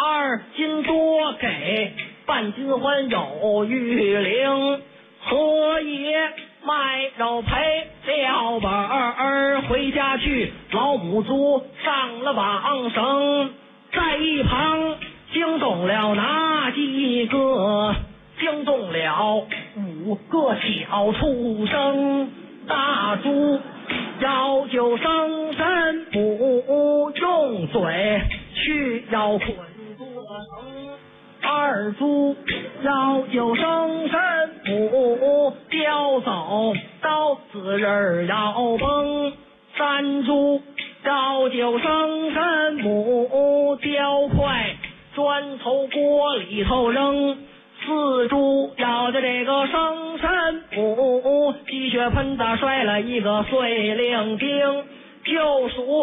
2斤多给，半斤还有余零。何也卖肉赔了本儿，回家去老母猪上了网绳，在一旁惊动了哪几个？惊动了5个小畜生。大猪要救生身，不用嘴去要捆作绳。2猪要救生身，不叼走刀子刃要崩。3猪要救生身，不叼块砖头锅里头扔。4猪要的这个生身，不鸡血喷的摔了一个碎令钉。就属